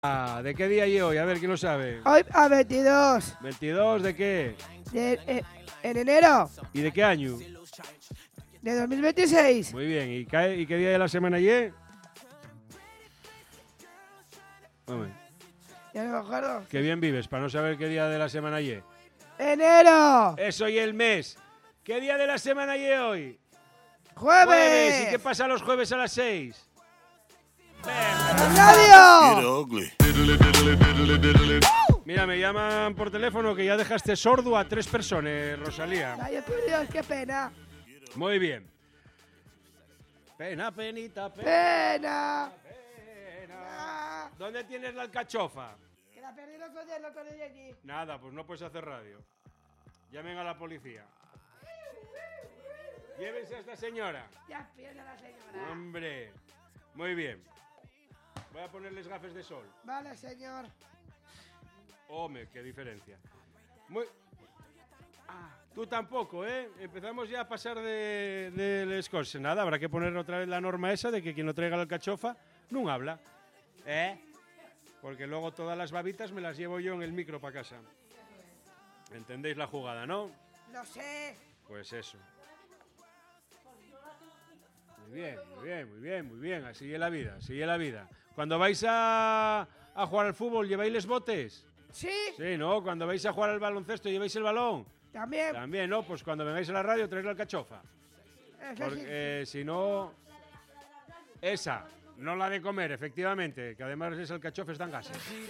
¿De qué día y hoy? A ver, ¿quién lo sabe? Hoy a 22 ¿22 de qué? en enero ¿Y de qué año? de 2026. Muy bien. ¿Y qué día de la semana y? Hombre, Ya no me acuerdo. qué bien vives para no saber qué día de la semana y. ¡Enero! Eso y el mes. ¿Qué día de la semana y hoy? ¡Jueves! ¿Y qué pasa los jueves a las 6? ¡Radio! Mira, me llaman por teléfono que ya dejaste sordo a 3 personas, Rosalía. ¡Ay, por Dios, qué pena! Muy bien. Pena, penita, ¡Pena! pena. ¿Dónde tienes la alcachofa? Que la perdí los otros días, no con ella allí. Nada, pues no puedes hacer radio. Llamen a la policía. Llévense a esta señora. Ya pierde la señora. Hombre. Muy bien. Voy a ponerles gafas de sol. Vale, señor. Hombre, qué diferencia. Muy... Tú tampoco, ¿eh? Empezamos ya a pasar del escorce. Nada, habrá que poner otra vez la norma esa de que quien no traiga la alcachofa no habla. Porque luego todas las babitas me las llevo yo en el micro para casa. ¿Entendéis la jugada, no? No sé. Pues eso. Muy bien, muy bien, muy bien, muy bien. Así es la vida, así es la vida. Cuando vais a jugar al fútbol, ¿lleváis los botes? ¿Sí? Sí, ¿no? Cuando vais a jugar al baloncesto, ¿lleváis el balón? También. También, ¿no? Pues cuando vengáis a la radio, traéis la alcachofa. Porque si no... Esa, no la de comer, efectivamente, que además esas alcachofas dan gases.